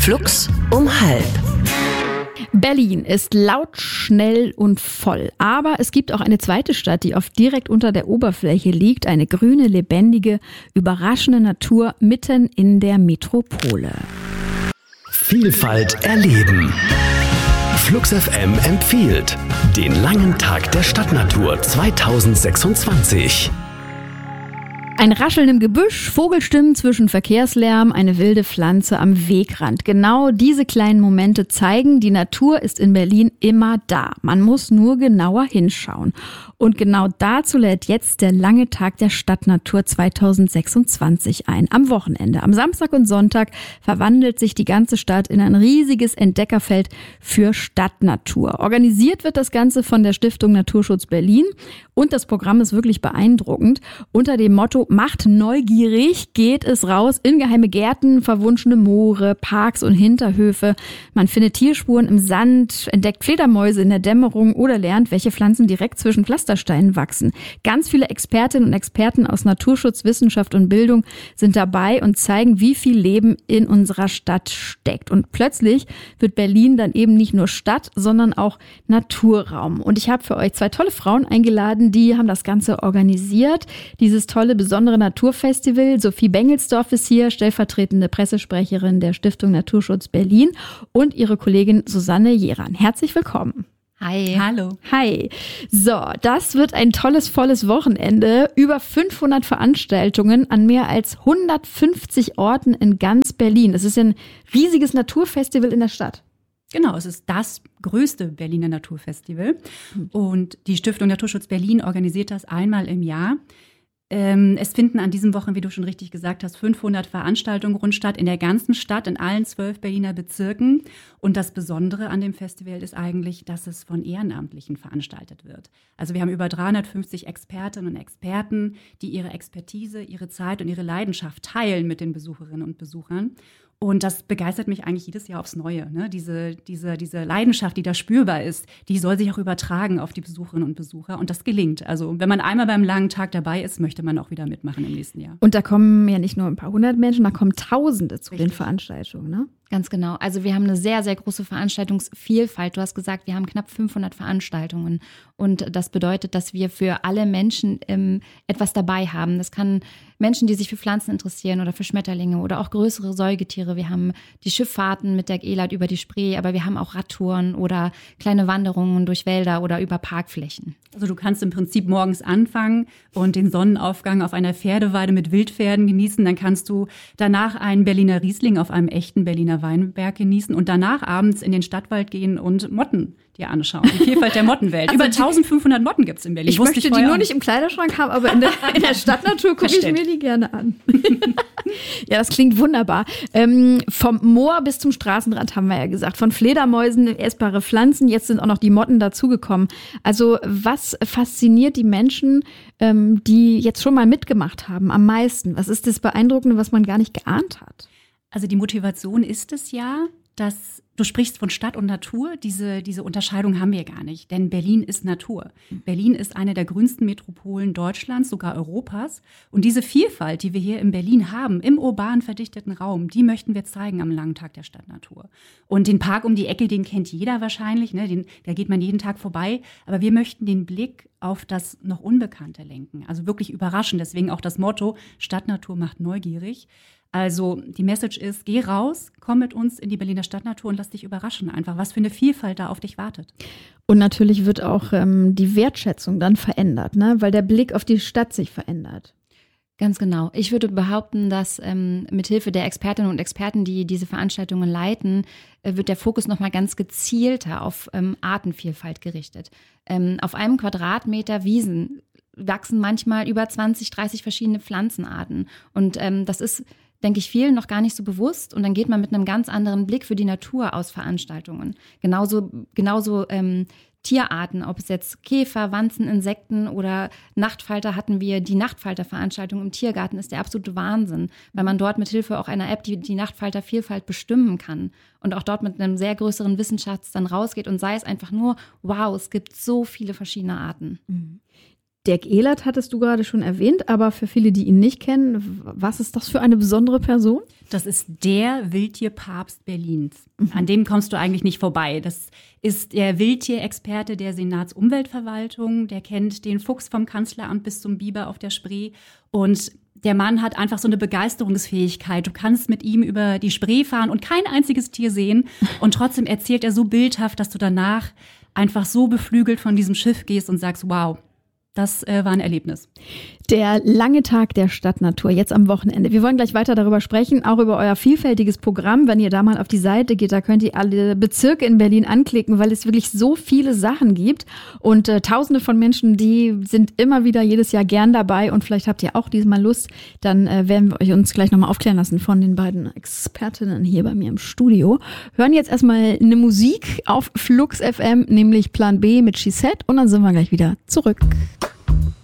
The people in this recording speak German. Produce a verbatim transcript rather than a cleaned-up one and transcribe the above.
Flux um halb. Berlin ist laut, schnell und voll. Aber es gibt auch eine zweite Stadt, die oft direkt unter der Oberfläche liegt. Eine grüne, lebendige, überraschende Natur mitten in der Metropole. Vielfalt erleben. Flux F M empfiehlt den langen Tag der Stadtnatur zweitausendsechsundzwanzig. Ein Rascheln im Gebüsch, Vogelstimmen zwischen Verkehrslärm, eine wilde Pflanze am Wegrand. Genau diese kleinen Momente zeigen, die Natur ist in Berlin immer da. Man muss nur genauer hinschauen. Und genau dazu lädt jetzt der lange Tag der Stadtnatur zweitausendsechsundzwanzig ein. Am Wochenende, am Samstag und Sonntag verwandelt sich die ganze Stadt in ein riesiges Entdeckerfeld für Stadtnatur. Organisiert wird das Ganze von der Stiftung Naturschutz Berlin und das Programm ist wirklich beeindruckend. Unter dem Motto Macht neugierig geht es raus in geheime Gärten, verwunschene Moore, Parks und Hinterhöfe. Man findet Tierspuren im Sand, entdeckt Fledermäuse in der Dämmerung oder lernt, welche Pflanzen direkt zwischen Pflastersteinen wachsen. Ganz viele Expertinnen und Experten aus Naturschutz, Wissenschaft und Bildung sind dabei und zeigen, wie viel Leben in unserer Stadt steckt. Und plötzlich wird Berlin dann eben nicht nur Stadt, sondern auch Naturraum. Und ich habe für euch zwei tolle Frauen eingeladen, die haben das Ganze organisiert. Dieses tolle, besondere Naturfestival. Sophie Bengelsdorf ist hier, stellvertretende Pressesprecherin der Stiftung Naturschutz Berlin und ihre Kollegin Susanne Jeran. Herzlich willkommen. Hi. Hallo. Hi. So, das wird ein tolles, volles Wochenende. Über fünfhundert Veranstaltungen an mehr als hundertfünfzig Orten in ganz Berlin. Es ist ein riesiges Naturfestival in der Stadt. Genau, es ist das größte Berliner Naturfestival. Und die Stiftung Naturschutz Berlin organisiert das einmal im Jahr. Es finden an diesem Wochenende, wie du schon richtig gesagt hast, fünfhundert Veranstaltungen rund statt, in der ganzen Stadt, in allen zwölf Berliner Bezirken. Und das Besondere an dem Festival ist eigentlich, dass es von Ehrenamtlichen veranstaltet wird. Also wir haben über dreihundertfünfzig Expertinnen und Experten, die ihre Expertise, ihre Zeit und ihre Leidenschaft teilen mit den Besucherinnen und Besuchern. Und das begeistert mich eigentlich jedes Jahr aufs Neue. Ne? Diese, diese, diese Leidenschaft, die da spürbar ist, die soll sich auch übertragen auf die Besucherinnen und Besucher. Und das gelingt. Also wenn man einmal beim langen Tag dabei ist, möchte man auch wieder mitmachen im nächsten Jahr. Und da kommen ja nicht nur ein paar hundert Menschen, da kommen Tausende zu Richtig. Den Veranstaltungen, ne? Ganz genau. Also wir haben eine sehr, sehr große Veranstaltungsvielfalt. Du hast gesagt, wir haben knapp fünfhundert Veranstaltungen. Und das bedeutet, dass wir für alle Menschen ähm, etwas dabei haben. Das kann Menschen, die sich für Pflanzen interessieren oder für Schmetterlinge oder auch größere Säugetiere. Wir haben die Schifffahrten mit der Elad über die Spree, aber wir haben auch Radtouren oder kleine Wanderungen durch Wälder oder über Parkflächen. Also du kannst im Prinzip morgens anfangen und den Sonnenaufgang auf einer Pferdeweide mit Wildpferden genießen. Dann kannst du danach einen Berliner Riesling auf einem echten Berliner Weinberg genießen und danach abends in den Stadtwald gehen und Motten dir anschauen. Die Vielfalt der Mottenwelt. Also Über eintausendfünfhund Motten gibt's in Berlin. Ich möchte ich die nur nicht im Kleiderschrank haben, aber in der, in der Stadtnatur gucke ich mir die gerne an. Ja, das klingt wunderbar. Ähm, vom Moor bis zum Straßenrand haben wir ja gesagt. Von Fledermäusen, essbare Pflanzen, jetzt sind auch noch die Motten dazugekommen. Also was fasziniert die Menschen, ähm, die jetzt schon mal mitgemacht haben, am meisten? Was ist das Beeindruckende, was man gar nicht geahnt hat? Also die Motivation ist es ja, dass du sprichst von Stadt und Natur. Diese, diese Unterscheidung haben wir gar nicht, denn Berlin ist Natur. Berlin ist eine der grünsten Metropolen Deutschlands, sogar Europas. Und diese Vielfalt, die wir hier in Berlin haben, im urban verdichteten Raum, die möchten wir zeigen am langen Tag der Stadtnatur. Und den Park um die Ecke, den kennt jeder wahrscheinlich, ne? Den, da geht man jeden Tag vorbei. Aber wir möchten den Blick auf das noch Unbekannte lenken, also wirklich überraschen. Deswegen auch das Motto, Stadtnatur macht neugierig. Also die Message ist, geh raus, komm mit uns in die Berliner Stadtnatur und lass dich überraschen einfach, was für eine Vielfalt da auf dich wartet. Und natürlich wird auch ähm, die Wertschätzung dann verändert, ne? Weil der Blick auf die Stadt sich verändert. Ganz genau. Ich würde behaupten, dass ähm, mithilfe der Expertinnen und Experten, die diese Veranstaltungen leiten, äh, wird der Fokus nochmal ganz gezielter auf ähm, Artenvielfalt gerichtet. Ähm, auf einem Quadratmeter Wiesen wachsen manchmal über zwanzig, dreißig verschiedene Pflanzenarten. Und ähm, das ist, denke ich, vielen noch gar nicht so bewusst. Und dann geht man mit einem ganz anderen Blick für die Natur aus Veranstaltungen. Genauso, genauso ähm, Tierarten, ob es jetzt Käfer, Wanzen, Insekten oder Nachtfalter hatten wir. Die Nachtfalter-Veranstaltung im Tiergarten ist der absolute Wahnsinn, weil man dort mit Hilfe auch einer App die, die Nachtfalter-Vielfalt bestimmen kann und auch dort mit einem sehr größeren Wissensschatz dann rausgeht und sei es einfach nur, wow, es gibt so viele verschiedene Arten. Mhm. Dirk Ehlert hattest du gerade schon erwähnt, aber für viele, die ihn nicht kennen, was ist das für eine besondere Person? Das ist der Wildtierpapst Berlins. An dem kommst du eigentlich nicht vorbei. Das ist der Wildtierexperte der Senatsumweltverwaltung. Der kennt den Fuchs vom Kanzleramt bis zum Biber auf der Spree. Und der Mann hat einfach so eine Begeisterungsfähigkeit. Du kannst mit ihm über die Spree fahren und kein einziges Tier sehen. Und trotzdem erzählt er so bildhaft, dass du danach einfach so beflügelt von diesem Schiff gehst und sagst, wow, das äh, war ein Erlebnis. Der lange Tag der Stadtnatur, jetzt am Wochenende. Wir wollen gleich weiter darüber sprechen, auch über euer vielfältiges Programm. Wenn ihr da mal auf die Seite geht, da könnt ihr alle Bezirke in Berlin anklicken, weil es wirklich so viele Sachen gibt. Und äh, tausende von Menschen, die sind immer wieder jedes Jahr gern dabei. Und vielleicht habt ihr auch diesmal Lust. Dann äh, werden wir euch uns gleich nochmal aufklären lassen von den beiden Expertinnen hier bei mir im Studio. Hören jetzt erstmal eine Musik auf Flux F M, nämlich Plan B mit She Said. Und dann sind wir gleich wieder zurück.